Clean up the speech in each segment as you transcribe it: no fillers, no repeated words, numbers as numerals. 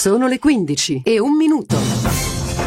Sono le 15:01.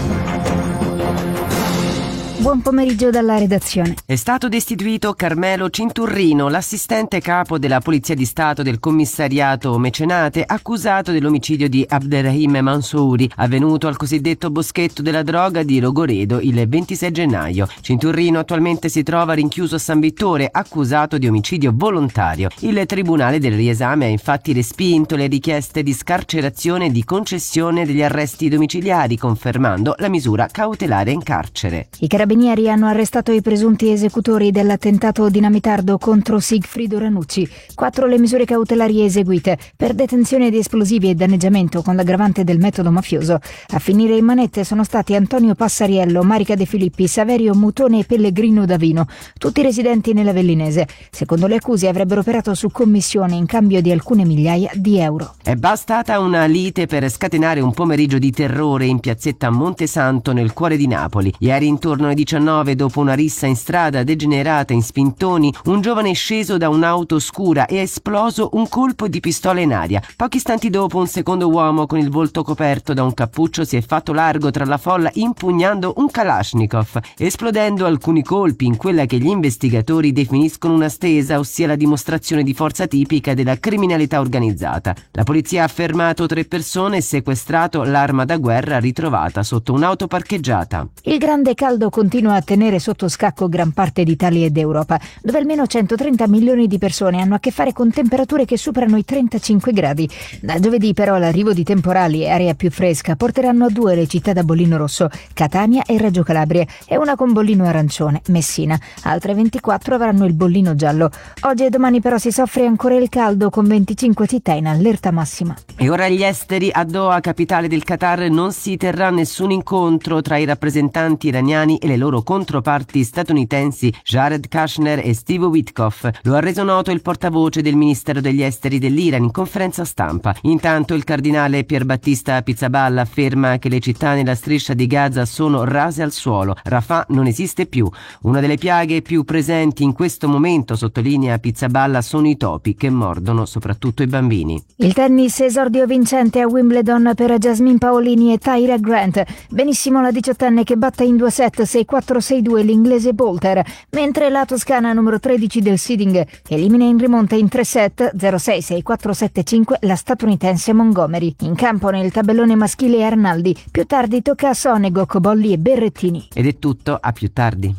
Buon pomeriggio dalla redazione. È stato destituito Carmelo Cinturrino, l'assistente capo della Polizia di Stato del Commissariato Mecenate, accusato dell'omicidio di Abderrahim Mansouri, avvenuto al cosiddetto boschetto della droga di Rogoredo il 26 gennaio. Cinturrino attualmente si trova rinchiuso a San Vittore, accusato di omicidio volontario. Il Tribunale del riesame ha infatti respinto le richieste di scarcerazione e di concessione degli arresti domiciliari, confermando la misura cautelare in carcere. I carabinieri hanno arrestato i presunti esecutori dell'attentato dinamitardo contro Sigfrido Ranucci. 4 le misure cautelari eseguite per detenzione di esplosivi e danneggiamento con l'aggravante del metodo mafioso. A finire in manette sono stati Antonio Passariello, Marica De Filippi, Saverio Mutone e Pellegrino Davino, tutti residenti nell'Avellinese. Secondo le accuse avrebbero operato su commissione in cambio di alcune migliaia di euro. È bastata una lite per scatenare un pomeriggio di terrore in piazzetta Montesanto nel cuore di Napoli. Ieri intorno alle 19, dopo una rissa in strada degenerata in spintoni, un giovane è sceso da un'auto scura e ha esploso un colpo di pistola in aria. Pochi istanti dopo un secondo uomo con il volto coperto da un cappuccio si è fatto largo tra la folla impugnando un Kalashnikov, esplodendo alcuni colpi in quella che gli investigatori definiscono una stesa, ossia la dimostrazione di forza tipica della criminalità organizzata. La polizia ha fermato 3 persone e sequestrato l'arma da guerra ritrovata sotto un'auto parcheggiata. Il grande caldo continua a tenere sotto scacco gran parte d'Italia ed Europa, dove almeno 130 milioni di persone hanno a che fare con temperature che superano i 35 gradi. Da giovedì però l'arrivo di temporali e aria più fresca porteranno a 2 le città da bollino rosso, Catania e Reggio Calabria, e una con bollino arancione, Messina. Altre 24 avranno il bollino giallo. Oggi e domani però si soffre ancora il caldo, con 25 città in allerta massima. E ora agli esteri. A Doha, capitale del Qatar, non si terrà nessun incontro tra i rappresentanti iraniani e le loro controparti statunitensi Jared Kushner e Steve Witkoff. Lo ha reso noto il portavoce del Ministero degli Esteri dell'Iran in conferenza stampa. Intanto il cardinale Pierbattista Pizzaballa afferma che le città nella striscia di Gaza sono rase al suolo. Rafah non esiste più. Una delle piaghe più presenti in questo momento, sottolinea Pizzaballa, sono i topi che mordono soprattutto i bambini. Il tennis, esordio vincente a Wimbledon per Jasmine Paolini e Tyra Grant. Benissimo la 18enne che batte in 2 set 6-4-6-2 l'inglese Bolter, mentre la toscana numero 13 del seeding elimina in rimonta in 3 set 0-6, 6-4-7-5 la statunitense Montgomery. In campo nel tabellone maschile Arnaldi. Più tardi tocca a Sonego, Cobolli e Berrettini. Ed è tutto, a più tardi.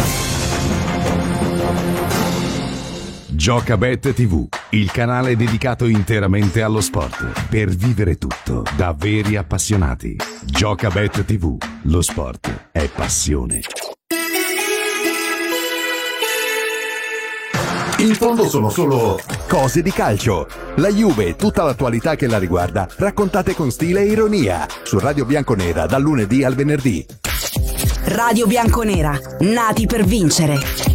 Giocabet TV, il canale dedicato interamente allo sport, per vivere tutto da veri appassionati. Giocabet TV, lo sport è passione. In fondo sono solo cose di calcio. La Juve, tutta l'attualità che la riguarda, raccontate con stile e ironia, su Radio Bianconera dal lunedì al venerdì. Radio Bianconera, nati per vincere.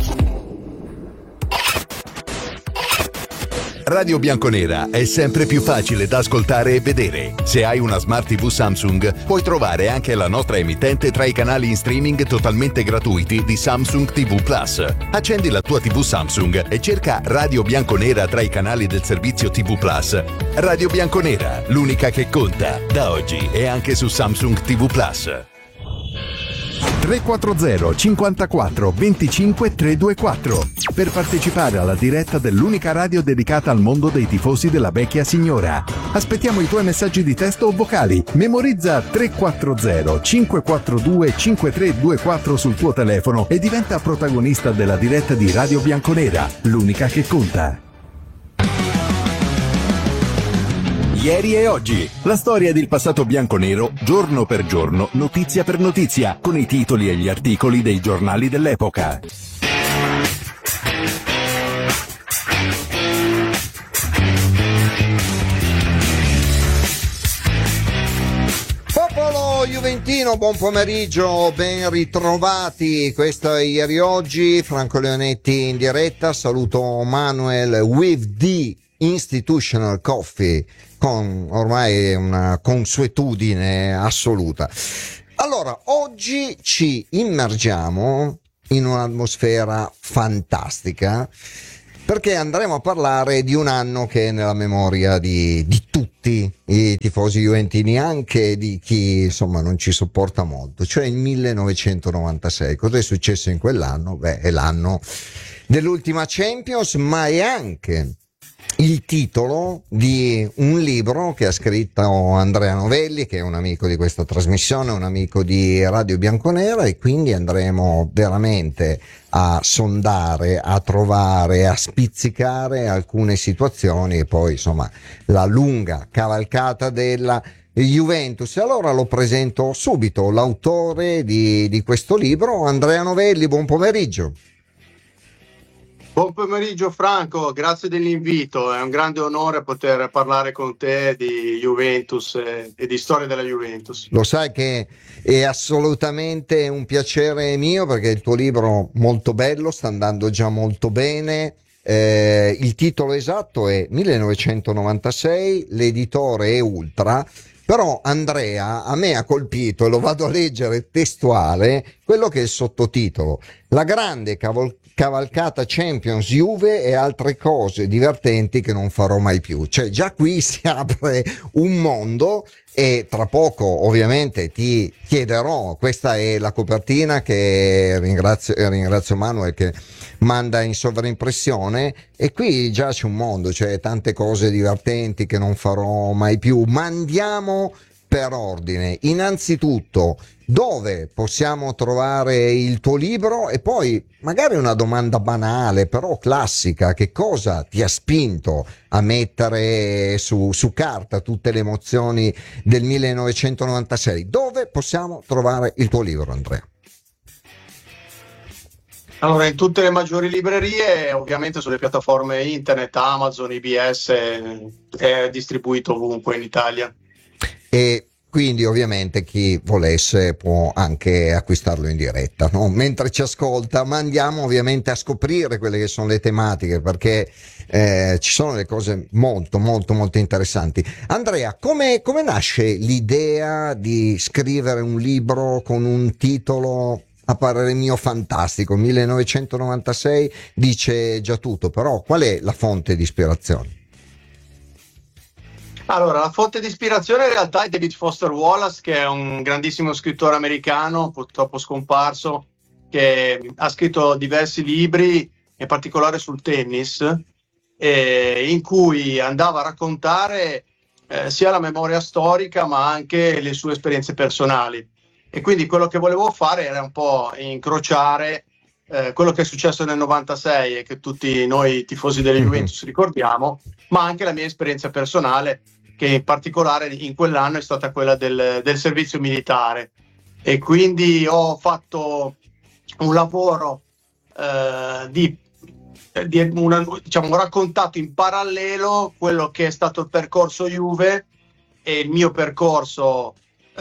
Radio Bianconera è sempre più facile da ascoltare e vedere. Se hai una Smart TV Samsung, puoi trovare anche la nostra emittente tra i canali in streaming totalmente gratuiti di Samsung TV Plus. Accendi la tua TV Samsung e cerca Radio Bianconera tra i canali del servizio TV Plus. Radio Bianconera, l'unica che conta, da oggi e anche su Samsung TV Plus. 340 54 25 324 per partecipare alla diretta dell'unica radio dedicata al mondo dei tifosi della vecchia signora. Aspettiamo i tuoi messaggi di testo o vocali. Memorizza 340 542 5324 sul tuo telefono e diventa protagonista della diretta di Radio Bianconera, l'unica che conta. Ieri e oggi, la storia del passato bianconero, giorno per giorno, notizia per notizia, con i titoli e gli articoli dei giornali dell'epoca. Popolo juventino, buon pomeriggio, ben ritrovati. Questo è Ieri Oggi, Franco Leonetti in diretta. Saluto Manuel with the Institutional Coffee, con ormai una consuetudine assoluta. Allora, oggi ci immergiamo in un'atmosfera fantastica, perché andremo a parlare di un anno che è nella memoria di tutti i tifosi tifosi juventini, anche di chi insomma non ci sopporta molto, cioè il 1996. Cosa è successo in quell'anno? Beh, è l'anno dell'ultima Champions, ma è anche il titolo di un libro che ha scritto Andrea Novelli, che è un amico di questa trasmissione, un amico di Radio Bianconera, e quindi andremo veramente a sondare, a trovare, a spizzicare alcune situazioni e poi insomma la lunga cavalcata della Juventus. Allora lo presento subito, l'autore di questo libro, Andrea Novelli. Buon pomeriggio. Buon pomeriggio Franco, grazie dell'invito, è un grande onore poter parlare con te di Juventus e di storia della Juventus. Lo sai che è assolutamente un piacere mio, perché il tuo libro molto bello, sta andando già molto bene. Il titolo esatto è 1996, l'editore è Ultra. Però Andrea, a me ha colpito, e lo vado a leggere testuale, quello che è il sottotitolo: la grande cavalcata Champions Juve e altre cose divertenti che non farò mai più. Cioè già qui si apre un mondo, e tra poco ovviamente ti chiederò, questa è la copertina che ringrazio Manuel che manda in sovraimpressione, e qui già c'è un mondo, cioè tante cose divertenti che non farò mai più. Ma andiamo per ordine. Innanzitutto, dove possiamo trovare il tuo libro? E poi magari una domanda banale però classica: che cosa ti ha spinto a mettere su carta tutte le emozioni del 1996? Dove possiamo trovare il tuo libro, Andrea? Allora, in tutte le maggiori librerie, ovviamente sulle piattaforme internet, Amazon, IBS, è distribuito ovunque in Italia. E quindi ovviamente chi volesse può anche acquistarlo in diretta, no? Mentre ci ascolta. Ma andiamo ovviamente a scoprire quelle che sono le tematiche, perché ci sono delle cose molto molto molto interessanti. Andrea, come nasce l'idea di scrivere un libro con un titolo a parere mio fantastico? 1996 dice già tutto, però qual è la fonte di ispirazione? Allora, la fonte di ispirazione in realtà è David Foster Wallace, che è un grandissimo scrittore americano, purtroppo scomparso, che ha scritto diversi libri, in particolare sul tennis, in cui andava a raccontare sia la memoria storica ma anche le sue esperienze personali. E quindi quello che volevo fare era un po' incrociare quello che è successo nel 96 e che tutti noi tifosi delle Juventus ricordiamo, ma anche la mia esperienza personale, che in particolare in quell'anno è stata quella del servizio militare. E quindi ho fatto un lavoro ho raccontato in parallelo quello che è stato il percorso Juve e il mio percorso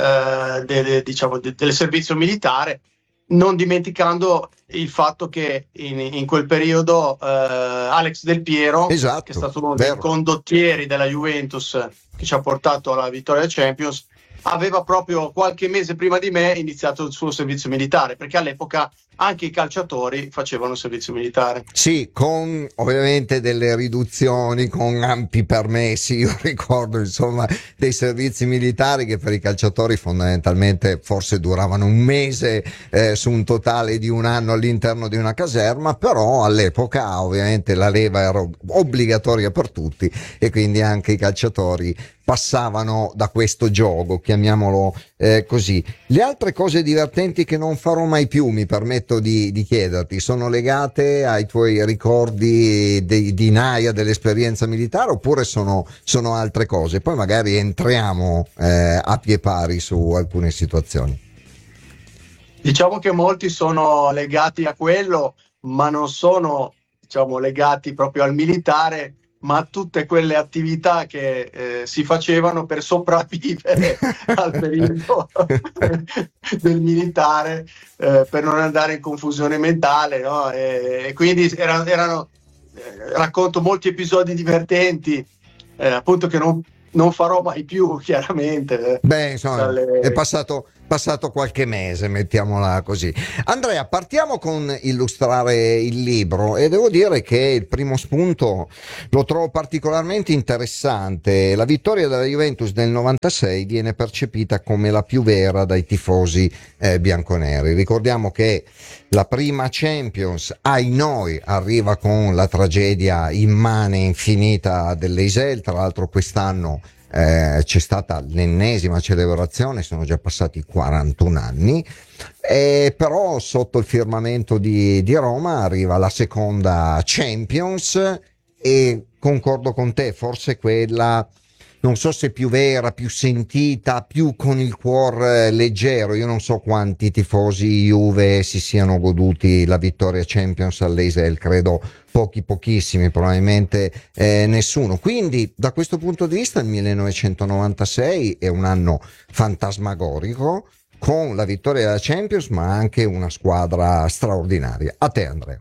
del servizio militare, non dimenticando il fatto che in quel periodo Alex Del Piero, esatto, che è stato uno dei condottieri della Juventus che ci ha portato alla vittoria Champions, aveva proprio qualche mese prima di me iniziato il suo servizio militare, perché all'epoca anche i calciatori facevano servizio militare. Sì, con ovviamente delle riduzioni, con ampi permessi. Io ricordo insomma dei servizi militari che per i calciatori fondamentalmente forse duravano un mese su un totale di un anno all'interno di una caserma, però all'epoca ovviamente la leva era obbligatoria per tutti e quindi anche i calciatori passavano da questo gioco, chiamiamolo così. Le altre cose divertenti che non farò mai più, mi permetto di chiederti, sono legate ai tuoi ricordi di Naia, dell'esperienza militare, oppure sono altre cose? Poi magari entriamo a pie pari su alcune situazioni. Diciamo che molti sono legati a quello, ma non sono, legati proprio al militare, ma a tutte quelle attività che si facevano per sopravvivere al periodo del militare, per non andare in confusione mentale, no? E quindi erano racconto molti episodi divertenti, appunto, che non non farò mai più, chiaramente. Beh, insomma, è passato qualche mese, mettiamola così. Andrea, partiamo con illustrare il libro, e devo dire che il primo spunto lo trovo particolarmente interessante. La vittoria della Juventus del 96 viene percepita come la più vera dai tifosi bianconeri. Ricordiamo che la prima Champions, ai noi, arriva con la tragedia immane e infinita dell'Eisel. Tra l'altro quest'anno c'è stata l'ennesima celebrazione, sono già passati 41 anni, però sotto il firmamento di Roma arriva la seconda Champions, e concordo con te, forse quella, non so se più vera, più sentita, più con il cuore leggero. Io non so quanti tifosi Juve si siano goduti la vittoria Champions all'Eisel, credo pochissimi, probabilmente nessuno. Quindi da questo punto di vista il 1996 è un anno fantasmagorico, con la vittoria della Champions ma anche una squadra straordinaria. A te, Andrea.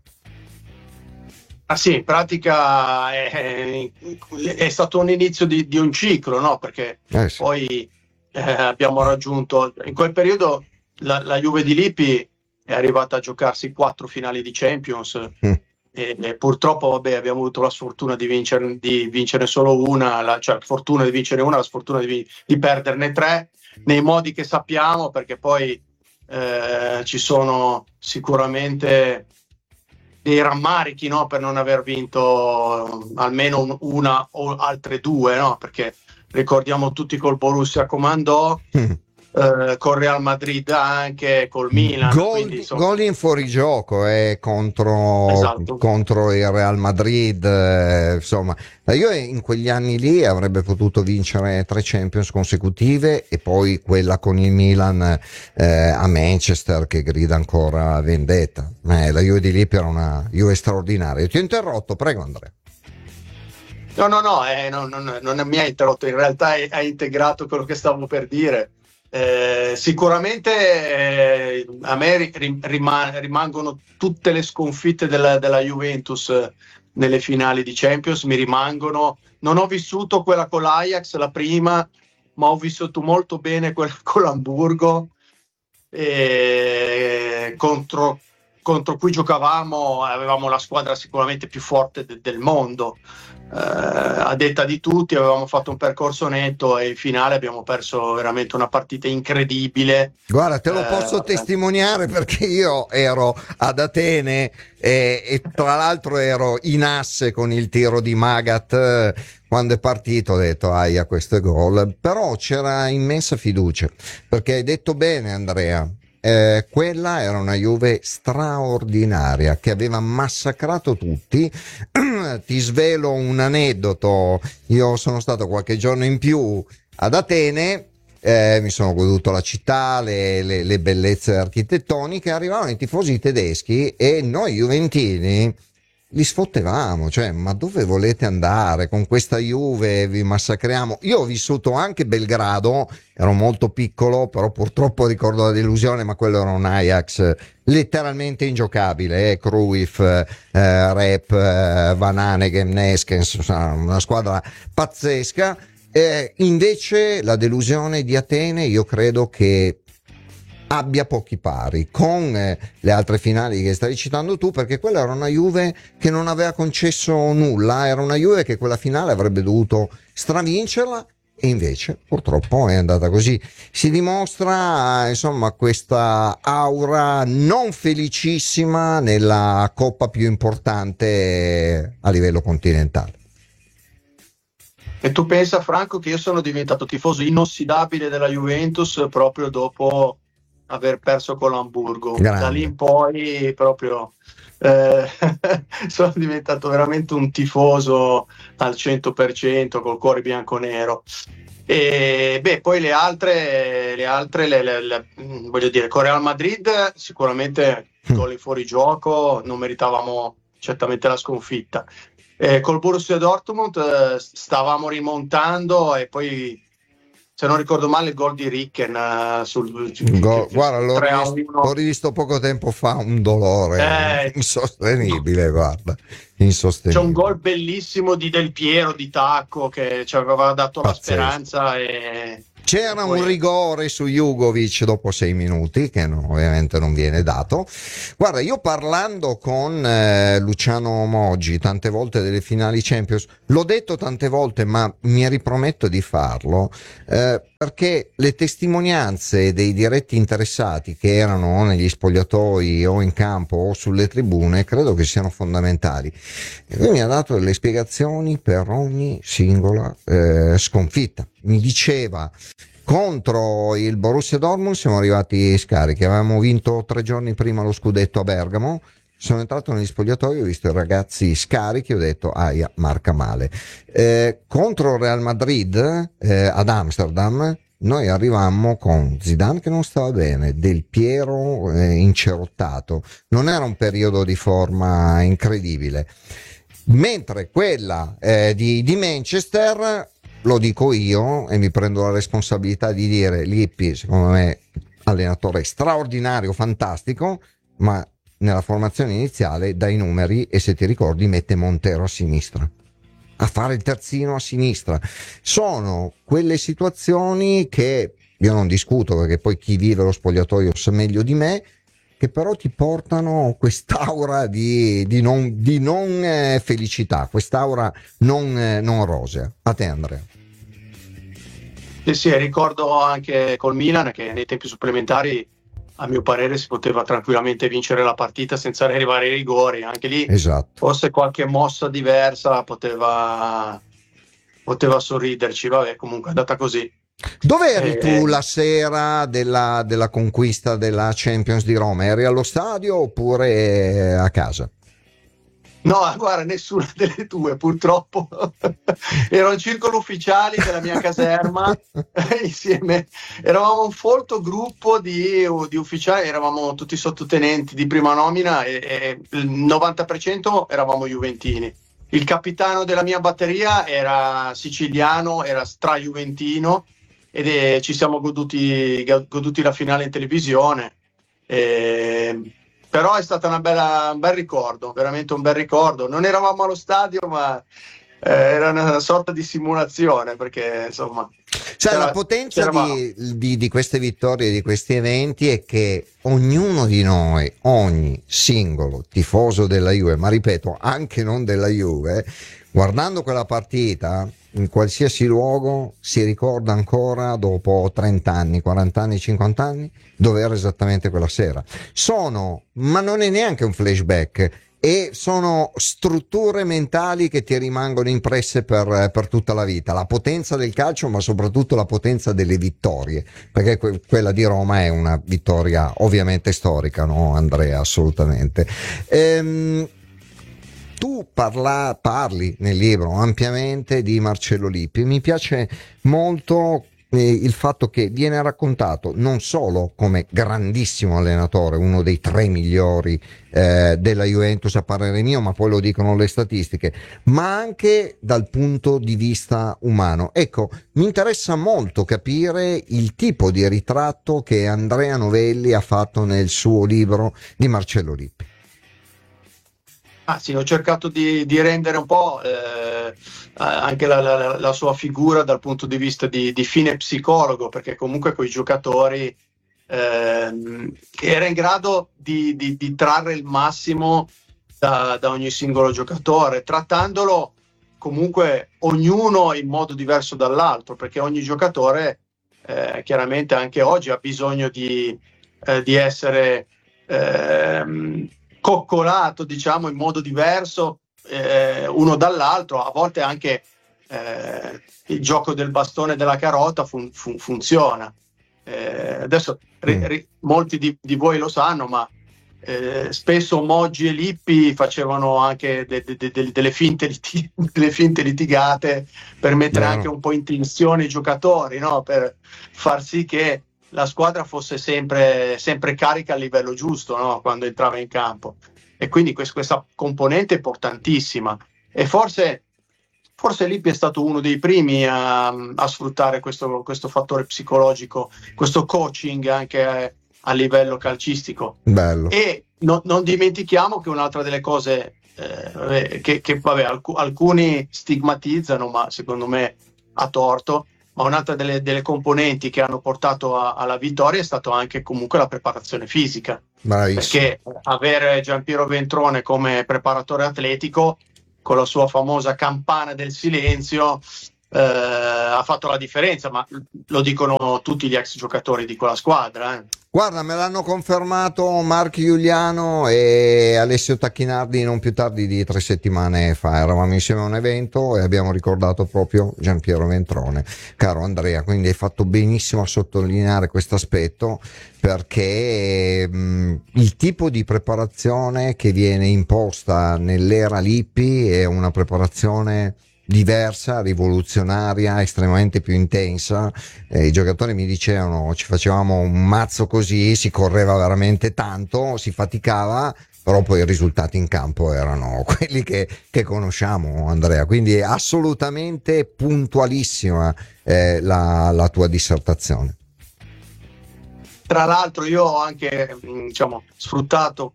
Ah sì, in pratica è stato un inizio di un ciclo, no? Perché Sì. poi abbiamo raggiunto, in quel periodo la Juve di Lippi è arrivata a giocarsi 4 finali di Champions, e purtroppo abbiamo avuto la sfortuna di vincere solo una, cioè la fortuna di vincere una, la sfortuna di perderne 3, nei modi che sappiamo, perché poi ci sono sicuramente dei rammarichi, no, per non aver vinto almeno una o altre 2, no? Perché ricordiamo tutti col Borussia comandò, col Real Madrid anche, col Milan. Gol in fuorigioco Esatto. contro il Real Madrid, insomma, la Juve in quegli anni lì avrebbe potuto vincere 3 Champions consecutive, e poi quella con il Milan a Manchester, che grida ancora vendetta. La Juve di Lippi era una Juve straordinaria. Ti ho interrotto, prego Andrea. No, non mi ha interrotto, in realtà ha integrato quello che stavo per dire. Sicuramente a me rimangono tutte le sconfitte della Juventus nelle finali di Champions, mi rimangono. Non ho vissuto quella con l'Ajax, la prima, ma ho vissuto molto bene quella con l'Hamburgo, contro cui giocavamo, avevamo la squadra sicuramente più forte del mondo. A detta di tutti avevamo fatto un percorso netto, e in finale abbiamo perso veramente una partita incredibile. Guarda, te lo posso testimoniare, perché io ero ad Atene e tra l'altro ero in asse con il tiro di Magath. Quando è partito ho detto ahia, questo è gol, però c'era immensa fiducia, perché hai detto bene Andrea. Quella era una Juve straordinaria che aveva massacrato tutti. Ti svelo un aneddoto: io sono stato qualche giorno in più ad Atene, mi sono goduto la città, le bellezze architettoniche. Arrivavano i tifosi tedeschi e noi juventini li sfottevamo, cioè, ma dove volete andare con questa Juve, vi massacriamo. Io ho vissuto anche Belgrado, ero molto piccolo, però purtroppo ricordo la delusione, ma quello era un Ajax letteralmente ingiocabile, Cruyff, Rep, Van Hanegem, Neskens, una squadra pazzesca. Invece la delusione di Atene io credo che abbia pochi pari con le altre finali che stavi citando tu, perché quella era una Juve che non aveva concesso nulla, era una Juve che quella finale avrebbe dovuto stravincerla, e invece purtroppo è andata così. Si dimostra insomma questa aura non felicissima nella coppa più importante a livello continentale. E tu pensa, Franco, che io sono diventato tifoso inossidabile della Juventus proprio dopo aver perso con l'Hamburgo. Da lì in poi proprio sono diventato veramente un tifoso al 100%, col cuore bianconero. E poi le altre voglio dire, con Real Madrid sicuramente gol in fuorigioco, non meritavamo certamente la sconfitta. Col Borussia Dortmund stavamo rimontando, e poi se non ricordo male, il gol di Ricken guarda, l'ho rivisto poco tempo fa, un dolore insostenibile, guarda, insostenibile. C'è un gol bellissimo di Del Piero di tacco che ci aveva dato la speranza, e c'era un rigore su Jugovic dopo 6 minuti che ovviamente non viene dato. Guarda, io parlando con Luciano Moggi tante volte delle finali Champions, l'ho detto tante volte ma mi riprometto di farlo, perché le testimonianze dei diretti interessati che erano o negli spogliatoi o in campo o sulle tribune credo che siano fondamentali. E lui mi ha dato delle spiegazioni per ogni singola sconfitta. Mi diceva: contro il Borussia Dortmund siamo arrivati scarichi, avevamo vinto 3 giorni prima lo scudetto a Bergamo, sono entrato negli spogliatoi, ho visto i ragazzi scarichi, ho detto aia, marca male. Contro il Real Madrid ad Amsterdam noi arrivammo con Zidane che non stava bene, Del Piero incerottato, non era un periodo di forma incredibile, mentre quella di Manchester, lo dico io e mi prendo la responsabilità di dire, Lippi secondo me allenatore straordinario, fantastico, ma nella formazione iniziale dai numeri, e se ti ricordi mette Montero a sinistra a fare il terzino a sinistra. Sono quelle situazioni che io non discuto, perché poi chi vive lo spogliatoio sa meglio di me, che però ti portano quest'aura di non felicità, quest'aura non rosea. A te, Andrea. Sì, ricordo anche col Milan che nei tempi supplementari, a mio parere, si poteva tranquillamente vincere la partita senza arrivare ai rigori. Anche lì, esatto, forse qualche mossa diversa poteva sorriderci. Vabbè, comunque è andata così. Dove eri tu la sera della conquista della Champions di Roma? Eri allo stadio oppure a casa? No, guarda, nessuna delle due, purtroppo. Ero al circolo ufficiali della mia caserma insieme. Eravamo un folto gruppo di ufficiali, eravamo tutti sottotenenti di prima nomina e il 90% eravamo juventini. Il capitano della mia batteria era siciliano, era stra-juventino, ed ci siamo goduti la finale in televisione. Però è stata un bel ricordo, veramente un bel ricordo. Non eravamo allo stadio, ma era una sorta di simulazione, perché insomma... Cioè, la potenza di queste vittorie, di questi eventi, è che ognuno di noi, ogni singolo tifoso della Juve, ma ripeto, anche non della Juve, guardando quella partita in qualsiasi luogo si ricorda ancora dopo 30 anni, 40 anni, 50 anni dove era esattamente quella sera. Ma non è neanche un flashback, e sono strutture mentali che ti rimangono impresse per tutta la vita. La potenza del calcio, ma soprattutto la potenza delle vittorie, perché quella di Roma è una vittoria ovviamente storica, no Andrea? Assolutamente. Tu parli nel libro ampiamente di Marcello Lippi. Mi piace molto il fatto che viene raccontato non solo come grandissimo allenatore, uno dei 3 migliori della Juventus a parere mio, ma poi lo dicono le statistiche, ma anche dal punto di vista umano. Ecco, mi interessa molto capire il tipo di ritratto che Andrea Novelli ha fatto nel suo libro di Marcello Lippi. Sì, ho cercato di rendere un po' anche la sua figura dal punto di vista di fine psicologo, perché comunque con i giocatori era in grado di trarre il massimo da ogni singolo giocatore, trattandolo comunque ognuno in modo diverso dall'altro, perché ogni giocatore chiaramente anche oggi ha bisogno di essere coccolato, diciamo, in modo diverso uno dall'altro. A volte anche il gioco del bastone e della carota funziona. Adesso molti di voi lo sanno, ma spesso Moggi e Lippi facevano anche delle finte litigate per mettere anche un po' in tensione i giocatori, no? Per far sì che la squadra fosse sempre carica a livello giusto, no? Quando entrava in campo. E quindi questa componente è importantissima. E forse forse Lippi è stato uno dei primi a sfruttare questo fattore psicologico, questo coaching anche a livello calcistico. Bello. E non dimentichiamo che un'altra delle cose che alcuni stigmatizzano, ma secondo me a torto, ma un'altra delle componenti che hanno portato alla vittoria è stato anche comunque la preparazione fisica. Bravissimo. Perché avere Giampiero Ventrone come preparatore atletico con la sua famosa campana del silenzio ha fatto la differenza, ma lo dicono tutti gli ex giocatori di quella squadra. Guarda, me l'hanno confermato Marco Giuliano e Alessio Tacchinardi non più tardi di 3 settimane fa. Eravamo insieme a un evento e abbiamo ricordato proprio Giampiero Ventrone, caro Andrea, quindi hai fatto benissimo a sottolineare questo aspetto, perché il tipo di preparazione che viene imposta nell'era Lippi è una preparazione diversa, rivoluzionaria, estremamente più intensa. I giocatori mi dicevano, ci facevamo un mazzo così, si correva veramente tanto, si faticava, però poi i risultati in campo erano quelli che conosciamo, Andrea. Quindi è assolutamente puntualissima la tua dissertazione. Tra l'altro io ho anche sfruttato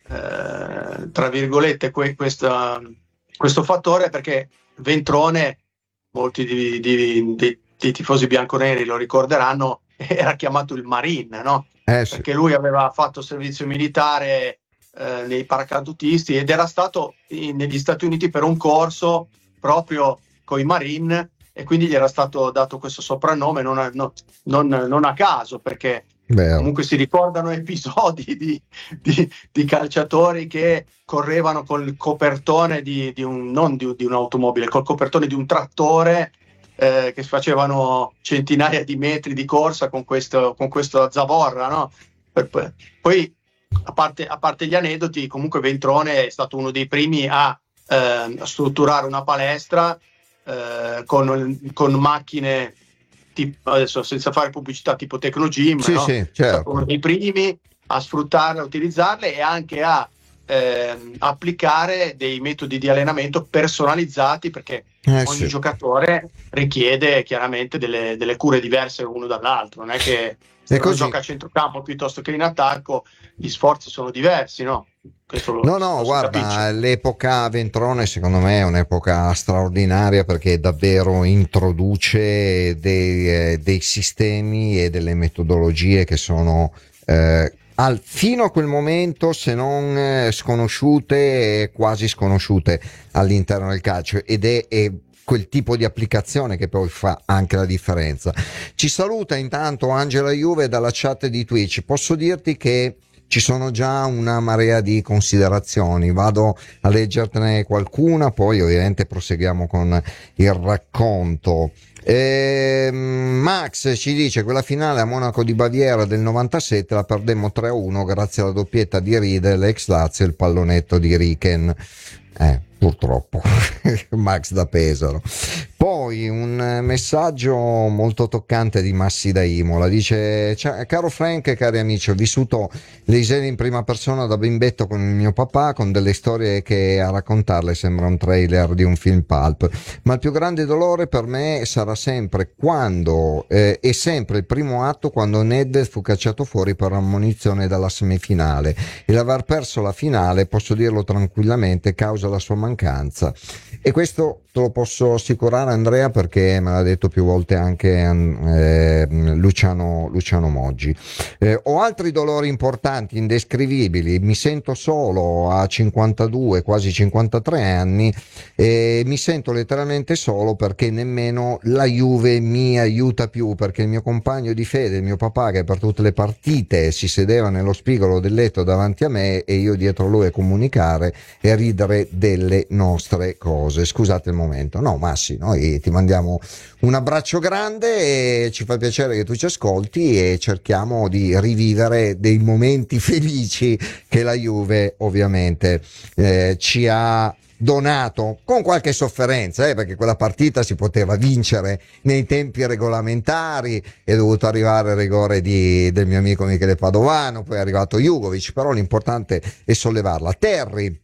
tra virgolette questo fattore, perché Ventrone, molti dei tifosi bianconeri lo ricorderanno, era chiamato il Marine, no? Sì. Perché lui aveva fatto servizio militare nei paracadutisti ed era stato negli Stati Uniti per un corso proprio con i Marine, e quindi gli era stato dato questo soprannome non a caso, perché comunque si ricordano episodi di calciatori che correvano col copertone non di un'automobile, col copertone di un trattore, che facevano centinaia di metri di corsa con questo zavorra, no? Poi a parte gli aneddoti, comunque Ventrone è stato uno dei primi a strutturare una palestra con macchine tipo, adesso senza fare pubblicità, tipo Tecnogym, sì, no? sì, certo. Uno dei primi a sfruttarle, a utilizzarle, e anche a applicare dei metodi di allenamento personalizzati, perché ogni giocatore richiede chiaramente delle cure diverse l'uno dall'altro. Non è che se uno gioca a centrocampo piuttosto che in attacco, gli sforzi sono diversi, no? No, guarda, l'epoca Ventrone secondo me è un'epoca straordinaria, perché davvero introduce dei sistemi e delle metodologie che sono fino a quel momento, se non sconosciute, quasi sconosciute all'interno del calcio, ed è quel tipo di applicazione che poi fa anche la differenza. Ci saluta intanto Angela Juve dalla chat di Twitch. Posso dirti che ci sono già una marea di considerazioni, vado a leggertene qualcuna, poi ovviamente proseguiamo con il racconto. Max ci dice: quella finale a Monaco di Baviera del 97 la perdemmo 3-1 grazie alla doppietta di Riedel, ex Lazio, e il pallonetto di Riken. Purtroppo Max da Pesaro. Poi un messaggio molto toccante di Massi da Imola, dice: caro Frank e cari amici, ho vissuto l'Isele in prima persona da bimbetto con il mio papà, con delle storie che a raccontarle sembra un trailer di un film pulp, ma il più grande dolore per me sarà sempre è sempre il primo atto, quando Nedved fu cacciato fuori per ammonizione dalla semifinale, e l'aver perso la finale, posso dirlo tranquillamente, causa la sua mancanza. E questo te lo posso assicurare, Andrea, perché me l'ha detto più volte anche Luciano Moggi. Ho altri dolori importanti, indescrivibili, mi sento solo a 52, quasi 53 anni, e mi sento letteralmente solo, perché nemmeno la Juve mi aiuta più, perché il mio compagno di fede, il mio papà, che per tutte le partite si sedeva nello spigolo del letto davanti a me e io dietro lui a comunicare e a ridere delle nostre cose. Scusate il momento. No, Massi, noi ti mandiamo un abbraccio grande e ci fa piacere che tu ci ascolti, e cerchiamo di rivivere dei momenti felici che la Juve ovviamente ci ha donato, con qualche sofferenza, perché quella partita si poteva vincere nei tempi regolamentari, è dovuto arrivare il rigore del mio amico Michele Padovano, poi è arrivato Jugovic, però l'importante è sollevarla. Terry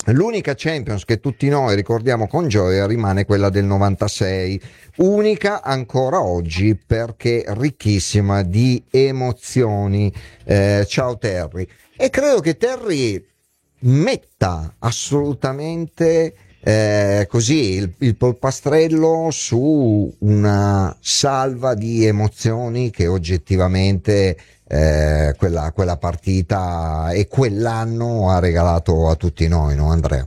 L'unica Champions che tutti noi ricordiamo con gioia rimane quella del 96, unica ancora oggi perché ricchissima di emozioni. Ciao Terry. E credo che Terry metta assolutamente così il polpastrello su una salva di emozioni che oggettivamente quella partita e quell'anno ha regalato a tutti noi, no Andrea?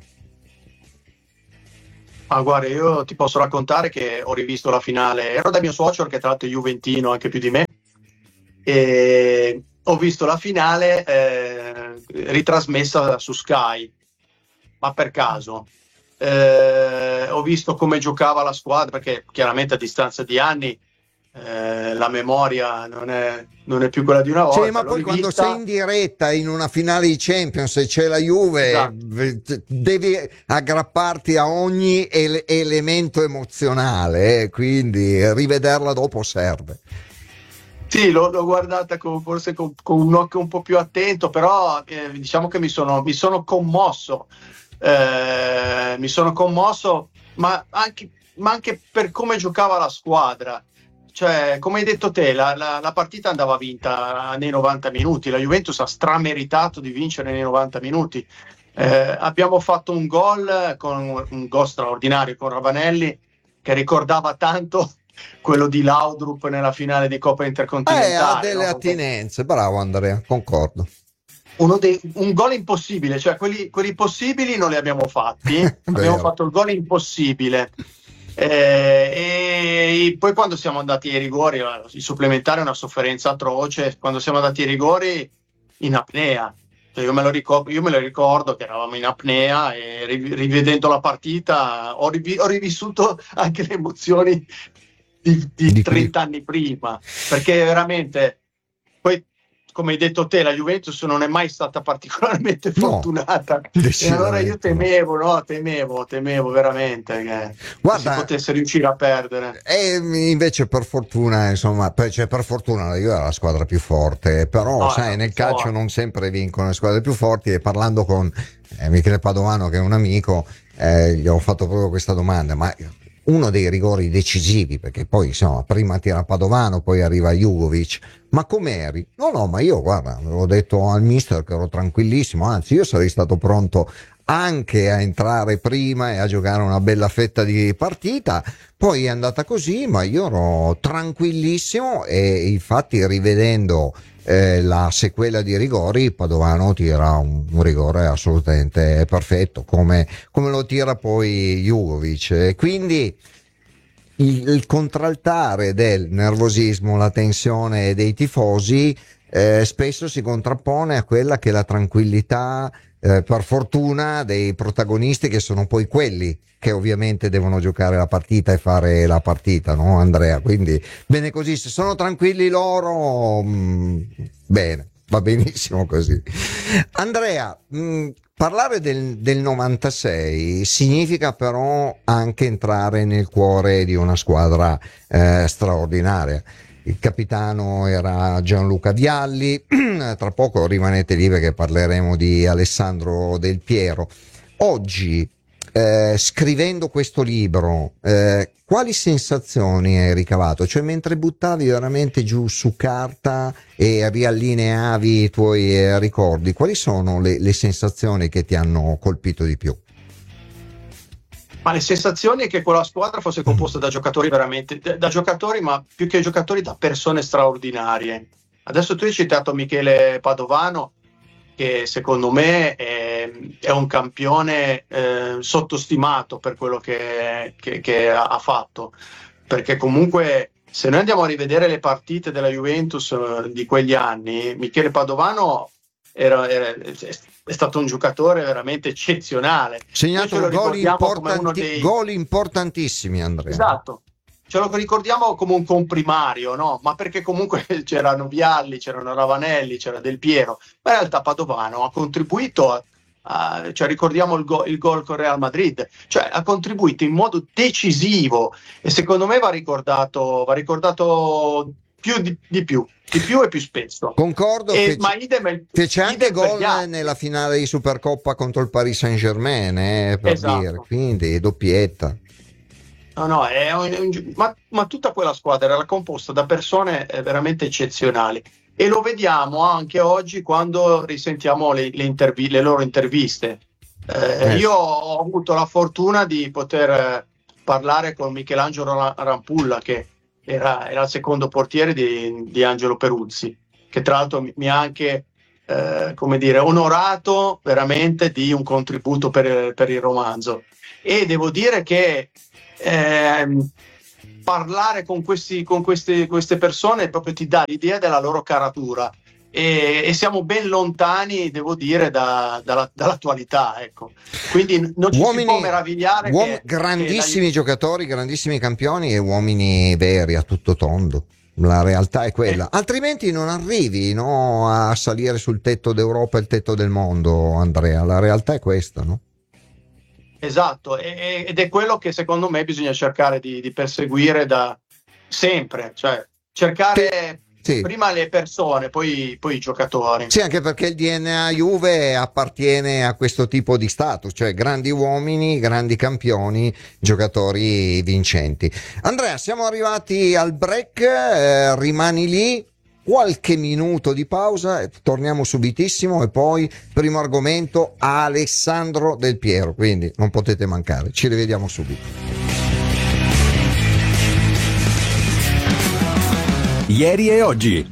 Guarda, io ti posso raccontare che ho rivisto la finale, ero da mio suocero che tra l'altro è juventino anche più di me, e ho visto la finale ritrasmessa su Sky, ma per caso. Ho visto come giocava la squadra, perché chiaramente a distanza di anni la memoria non è più quella di una volta. Sì, ma poi quando sei in diretta in una finale di Champions e c'è la Juve, esatto, devi aggrapparti a ogni elemento emozionale, quindi rivederla dopo serve. Sì, l'ho guardata forse con un occhio un po' più attento, però diciamo che mi sono commosso. Mi sono commosso, ma anche per come giocava la squadra. Cioè, come hai detto te, la partita andava vinta nei 90 minuti. La Juventus ha strameritato di vincere nei 90 minuti. Abbiamo fatto un gol straordinario con Ravanelli, che ricordava tanto quello di Laudrup nella finale di Coppa Intercontinentale. Ha delle attinenze, bravo Andrea, concordo. Un gol impossibile, cioè quelli possibili non li abbiamo fatti. Abbiamo fatto il gol impossibile. E poi quando siamo andati ai rigori, il supplementare è una sofferenza atroce. Quando siamo andati ai rigori in apnea, cioè io me lo ricordo che eravamo in apnea e rivedendo la partita ho rivissuto anche le emozioni di 30 anni prima, perché veramente poi, come hai detto te, la Juventus non è mai stata particolarmente fortunata, e allora io temevo veramente che si potesse riuscire a perdere. E invece per fortuna, insomma, cioè per fortuna la Juve era la squadra più forte, però sai, nel calcio non sempre vincono le squadre più forti. E parlando con Michele Padovano, che è un amico, gli ho fatto proprio questa domanda: ma uno dei rigori decisivi, perché poi insomma prima tira Padovano, poi arriva Jugovic, ma com'eri? No, ma io guarda, avevo detto al mister che ero tranquillissimo, anzi io sarei stato pronto anche a entrare prima e a giocare una bella fetta di partita. Poi è andata così, ma io ero tranquillissimo, e infatti rivedendo la sequela di rigori, Padovano tira un rigore assolutamente perfetto, come lo tira poi Jugovic. Quindi il contraltare del nervosismo, la tensione dei tifosi spesso si contrappone a quella che è la tranquillità, per fortuna, dei protagonisti, che sono poi quelli che ovviamente devono giocare la partita e fare la partita, no Andrea? Quindi bene così, se sono tranquilli loro, bene, va benissimo così. Andrea, parlare del 96 significa però anche entrare nel cuore di una squadra straordinaria. Il capitano era Gianluca Vialli, tra poco rimanete lì perché parleremo di Alessandro Del Piero. Oggi, scrivendo questo libro, quali sensazioni hai ricavato? Cioè, mentre buttavi veramente giù su carta e riallineavi i tuoi ricordi, quali sono le sensazioni che ti hanno colpito di più? Ma le sensazioni è che quella squadra fosse composta da giocatori veramente, da giocatori, ma più che giocatori, da persone straordinarie. Adesso tu hai citato Michele Padovano, che secondo me è un campione sottostimato per quello che ha fatto, perché comunque se noi andiamo a rivedere le partite della Juventus di quegli anni, Michele Padovano è stato un giocatore veramente eccezionale. Segnato gol importantissimi, Andrea. Esatto, ce lo ricordiamo come un comprimario, no? Ma perché comunque c'erano Vialli, c'erano Ravanelli, c'era Del Piero, ma in realtà Padovano ha contribuito cioè ricordiamo il gol con Real Madrid, cioè ha contribuito in modo decisivo, e secondo me va ricordato di più e più spesso. Concordo, ma fece anche gol nella finale di Supercoppa contro il Paris Saint-Germain, per dire, quindi doppietta. No, ma tutta quella squadra era composta da persone veramente eccezionali, e lo vediamo anche oggi quando risentiamo le loro interviste. Io ho avuto la fortuna di poter parlare con Michelangelo Rampulla, che era il secondo portiere di Angelo Peruzzi, che tra l'altro mi ha anche onorato veramente di un contributo per il romanzo. E devo dire che parlare con queste persone proprio ti dà l'idea della loro caratura, e siamo ben lontani, devo dire, dall'attualità, ecco. Quindi non ci si può meravigliare grandissimi giocatori, grandissimi campioni e uomini veri a tutto tondo. La realtà è quella, altrimenti non arrivi, no, a salire sul tetto d'Europa e il tetto del mondo, Andrea. La realtà è questa, no? Esatto, ed è quello che secondo me bisogna cercare di perseguire da sempre, cioè cercare prima le persone, poi i giocatori. Sì, anche perché il DNA Juve appartiene a questo tipo di status, cioè grandi uomini, grandi campioni, giocatori vincenti. Andrea, siamo arrivati al break, rimani lì. Qualche minuto di pausa, torniamo subitissimo, e poi primo argomento, Alessandro Del Piero, quindi non potete mancare, ci rivediamo subito. Ieri e oggi.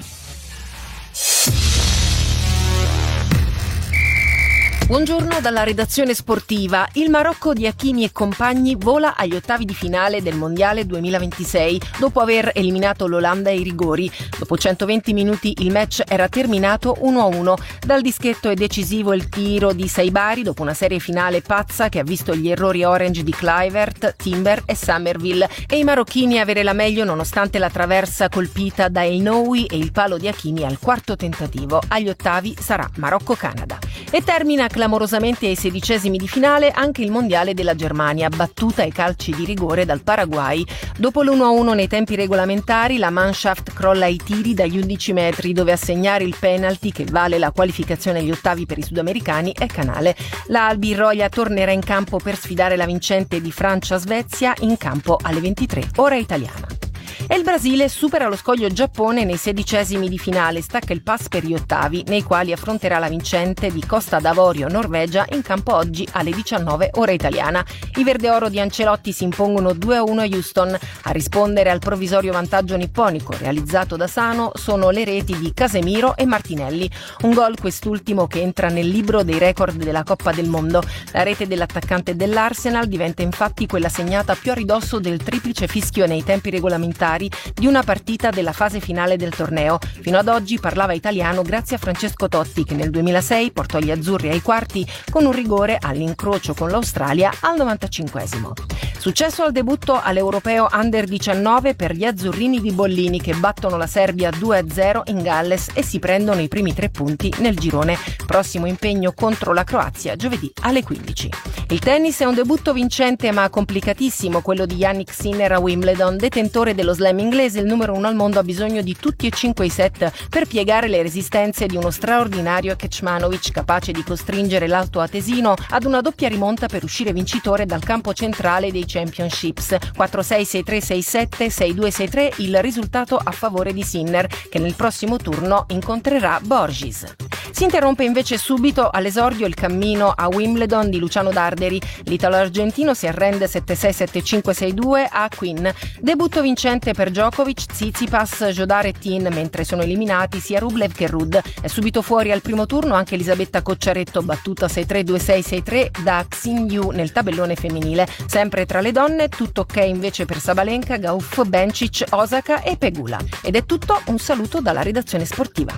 Buongiorno dalla redazione sportiva. Il Marocco di Hakimi e compagni vola agli ottavi di finale del Mondiale 2026 dopo aver eliminato l'Olanda ai rigori. Dopo 120 minuti il match era terminato 1-1. Dal dischetto è decisivo il tiro di Saibari dopo una serie finale pazza che ha visto gli errori orange di Kluivert, Timber e Summerville, e i marocchini avere la meglio nonostante la traversa colpita da El Noui e il palo di Hakimi al quarto tentativo. Agli ottavi sarà Marocco-Canada. E termina clamorosamente ai 16esimi di finale anche il mondiale della Germania, battuta ai calci di rigore dal Paraguay. Dopo l'1-1 nei tempi regolamentari, la Mannschaft crolla ai tiri dagli 11 metri, dove a segnare il penalty che vale la qualificazione agli ottavi per i sudamericani è Canale. La Albirroja tornerà in campo per sfidare la vincente di Francia-Svezia in campo alle 23, ora italiana. E il Brasile supera lo scoglio Giappone nei 16esimi di finale, stacca il pass per gli ottavi, nei quali affronterà la vincente di Costa d'Avorio, Norvegia, in campo oggi alle 19, ora italiana. I verdeoro di Ancelotti si impongono 2-1 a Houston. A rispondere al provvisorio vantaggio nipponico realizzato da Sano sono le reti di Casemiro e Martinelli. Un gol quest'ultimo che entra nel libro dei record della Coppa del Mondo. La rete dell'attaccante dell'Arsenal diventa infatti quella segnata più a ridosso del triplice fischio nei tempi regolamentari di una partita della fase finale del torneo. Fino ad oggi parlava italiano grazie a Francesco Totti, che nel 2006 portò gli azzurri ai quarti con un rigore all'incrocio con l'Australia al 95esimo. Successo al debutto all'Europeo Under 19 per gli azzurrini di Bollini, che battono la Serbia 2-0 in Galles e si prendono i primi 3 punti nel girone. Prossimo impegno contro la Croazia giovedì alle 15. Il tennis è un debutto vincente ma complicatissimo, quello di Jannik Sinner a Wimbledon. Detentore dello slam inglese, il numero 1 al mondo ha bisogno di tutti e 5 i set per piegare le resistenze di uno straordinario Kecmanovic, capace di costringere l'alto atesino ad una doppia rimonta per uscire vincitore dal campo centrale dei Championships. 4-6, 6-3, 6-7, 6-2, 6-3 il risultato a favore di Sinner, che nel prossimo turno incontrerà Borges. Si interrompe invece subito all'esordio il cammino a Wimbledon di Luciano Darderi. L'italo-argentino si arrende 7-6, 7-5, 6-2 a Quinn. Debutto vincente per Djokovic, Tsitsipas, Jodar e Tin, mentre sono eliminati sia Rublev che Ruud. È subito fuori al primo turno anche Elisabetta Cocciaretto, battuta 6-3, 2-6, 6-3 da Xin Yu nel tabellone femminile. Sempre tra le donne, tutto ok invece per Sabalenka, Gauff, Bencic, Osaka e Pegula. Ed è tutto, un saluto dalla redazione sportiva.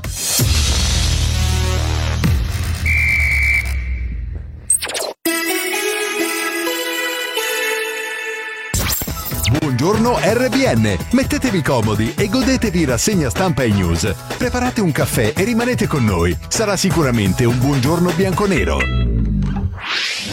Buongiorno RBN, mettetevi comodi e godetevi rassegna stampa e news. Preparate un caffè e rimanete con noi, sarà sicuramente un buongiorno bianconero.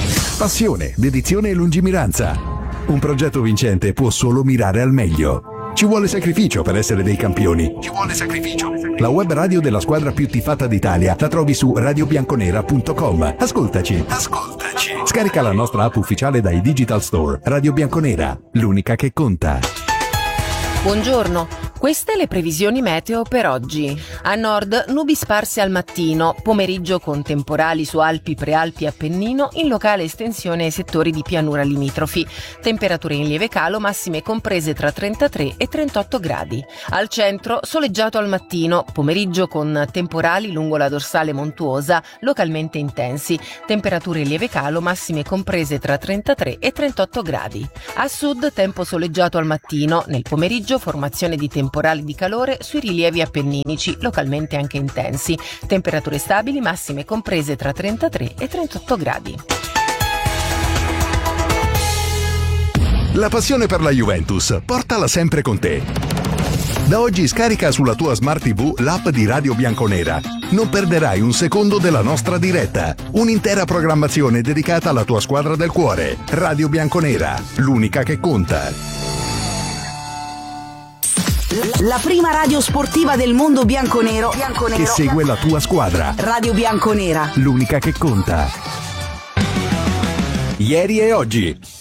Passione, dedizione e lungimiranza. Un progetto vincente può solo mirare al meglio. Ci vuole sacrificio per essere dei campioni. Ci vuole sacrificio. La web radio della squadra più tifata d'Italia la trovi su radiobianconera.com. Ascoltaci. Scarica la nostra app ufficiale dai Digital Store. Radio Bianconera, l'unica che conta. Buongiorno, queste le previsioni meteo per oggi. A nord nubi sparse al mattino, pomeriggio con temporali su Alpi, Prealpi e Appennino, in locale estensione ai settori di pianura limitrofi. Temperature in lieve calo, massime comprese tra 33 e 38 gradi. Al centro soleggiato al mattino, pomeriggio con temporali lungo la dorsale montuosa, localmente intensi. Temperature in lieve calo, massime comprese tra 33 e 38 gradi. A sud tempo soleggiato al mattino, nel pomeriggio formazione di temporali di calore sui rilievi appenninici, localmente anche intensi. Temperature stabili, massime comprese tra 33 e 38 gradi. La passione per la Juventus, portala sempre con te. Da oggi scarica sulla tua Smart TV l'app di Radio Bianconera. Non perderai un secondo della nostra diretta. Un'intera programmazione dedicata alla tua squadra del cuore. Radio Bianconera, l'unica che conta. La prima radio sportiva del mondo bianconero che segue la tua squadra. Radio Bianconera, l'unica che conta. Ieri e oggi.